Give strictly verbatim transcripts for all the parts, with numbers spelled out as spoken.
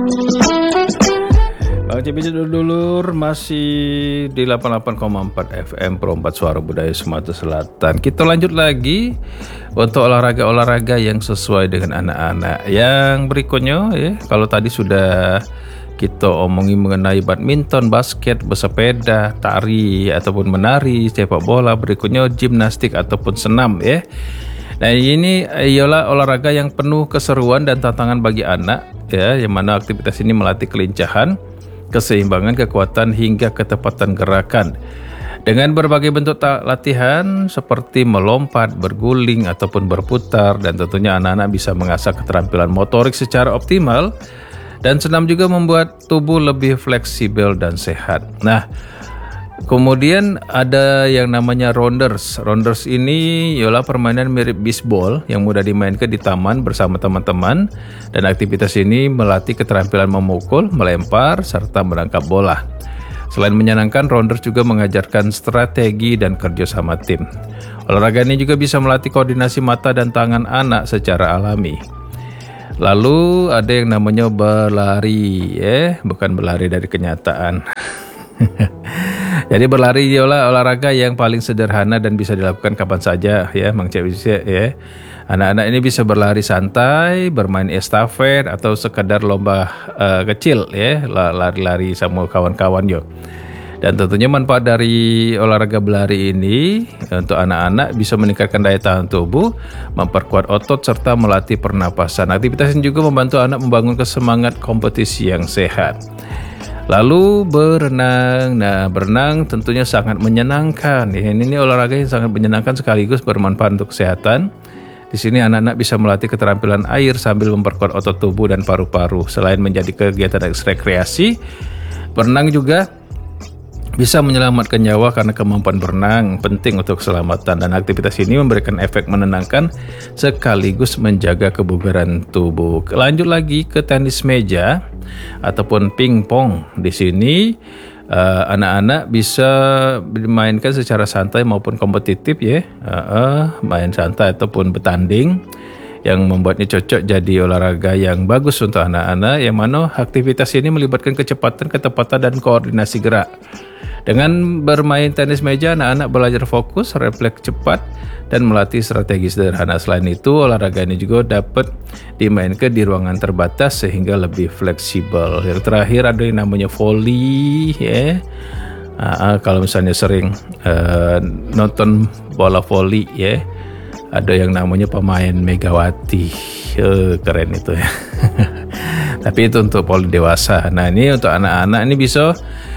Bang C B C dulur masih di delapan puluh delapan koma empat F M Pro empat Suara Budaya Sumatera Selatan. Kita lanjut lagi untuk olahraga-olahraga yang sesuai dengan anak-anak. Yang berikutnya ya, kalau tadi sudah kita omongin mengenai badminton, basket, bersepeda, tari ataupun menari, sepak bola, berikutnya gimnastik ataupun senam ya. Nah, ini ialah olahraga yang penuh keseruan dan tantangan bagi anak ya, yang mana aktivitas ini melatih kelincahan, keseimbangan, kekuatan hingga ketepatan gerakan. Dengan berbagai bentuk latihan seperti melompat, berguling ataupun berputar, dan tentunya anak-anak bisa mengasah keterampilan motorik secara optimal. Dan senam juga membuat tubuh lebih fleksibel dan sehat. Nah, kemudian ada yang namanya rounders. Rounders ini ialah permainan mirip bisbol yang mudah dimainkan di taman bersama teman-teman, dan aktivitas ini melatih keterampilan memukul, melempar, serta menangkap bola. Selain menyenangkan, rounders juga mengajarkan strategi dan kerjasama tim. Olahraga ini juga bisa melatih koordinasi mata dan tangan anak secara alami. Lalu ada yang namanya berlari, eh bukan berlari dari kenyataan. Jadi berlari ialah olahraga yang paling sederhana dan bisa dilakukan kapan saja ya, Mang Cek bisa ya. Anak-anak ini bisa berlari santai, bermain estafet atau sekadar lomba uh, kecil ya, lari-lari sama kawan-kawan yo. Dan tentunya manfaat dari olahraga berlari ini untuk anak-anak bisa meningkatkan daya tahan tubuh, memperkuat otot, serta melatih pernapasan. Aktivitas ini juga membantu anak membangun kesemangat kompetisi yang sehat. Lalu berenang. Nah, berenang tentunya sangat menyenangkan. Ini, ini olahraga yang sangat menyenangkan sekaligus bermanfaat untuk kesehatan. Di sini anak-anak bisa melatih keterampilan air sambil memperkuat otot tubuh dan paru-paru. Selain menjadi kegiatan rekreasi, berenang juga bisa menyelamatkan nyawa karena kemampuan berenang penting untuk keselamatan, dan aktivitas ini memberikan efek menenangkan sekaligus menjaga kebugaran tubuh. Lanjut lagi ke tenis meja ataupun pingpong. Di sini uh, anak-anak bisa dimainkan secara santai maupun kompetitif ya, uh, uh, main santai ataupun bertanding, yang membuatnya cocok jadi olahraga yang bagus untuk anak-anak, yang mana aktivitas ini melibatkan kecepatan, ketepatan, dan koordinasi gerak. Dengan bermain tenis meja, anak-anak belajar fokus, refleks cepat, dan melatih strategi sederhana. Selain itu, olahraga ini juga dapat dimainkan di ruangan terbatas sehingga lebih fleksibel. Yang terakhir ada yang namanya volley ya. Uh, kalau misalnya sering uh, nonton bola volley ya, ada yang namanya pemain Megawati, uh, keren itu ya. Tapi itu untuk poli dewasa. Nah, ini untuk anak-anak ini bisa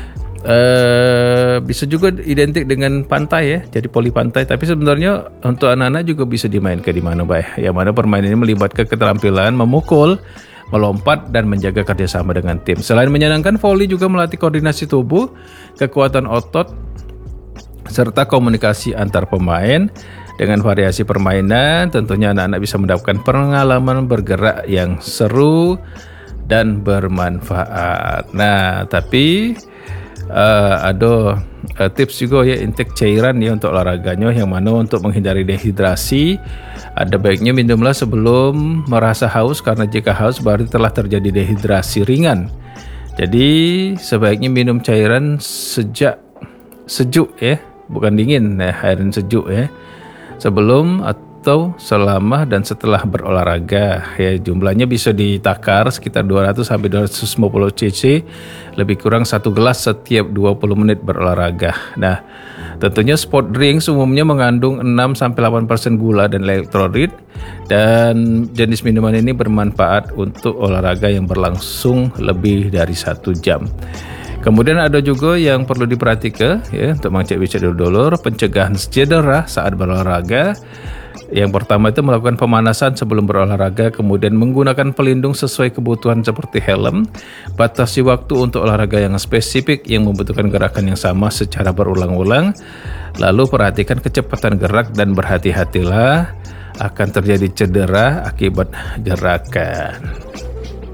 uh, bisa juga identik dengan pantai ya, jadi poli pantai. Tapi sebenarnya untuk anak-anak juga bisa dimainkan di mana baik. Yang mana permainan ini melibatkan keterampilan memukul, melompat, dan menjaga kerjasama dengan tim. Selain menyenangkan, volley juga melatih koordinasi tubuh, kekuatan otot, serta komunikasi antar pemain. Dengan variasi permainan, tentunya anak-anak bisa mendapatkan pengalaman bergerak yang seru dan bermanfaat. Nah, tapi uh, ada uh, tips juga ya, intake cairan ya untuk olahraganya, yang mana untuk menghindari dehidrasi, ada baiknya minumlah sebelum merasa haus, karena jika haus berarti telah terjadi dehidrasi ringan. Jadi sebaiknya minum cairan sejak sejuk ya, bukan dingin ya, airan sejuk ya, sebelum atau selama dan setelah berolahraga ya. Jumlahnya bisa ditakar sekitar dua ratus sampai dua ratus lima puluh cc, lebih kurang satu gelas setiap dua puluh menit berolahraga. Nah, tentunya sport drinks umumnya mengandung enam sampai delapan persen gula dan elektrolit, dan jenis minuman ini bermanfaat untuk olahraga yang berlangsung lebih dari satu jam. Kemudian ada juga yang perlu diperhatikan ya untuk Mang Cek bisa dulur, pencegahan cedera saat berolahraga. Yang pertama itu melakukan pemanasan sebelum berolahraga, kemudian menggunakan pelindung sesuai kebutuhan seperti helm. Batasi waktu untuk olahraga yang spesifik yang membutuhkan gerakan yang sama secara berulang-ulang. Lalu perhatikan kecepatan gerak dan berhati-hatilah akan terjadi cedera akibat gerakan.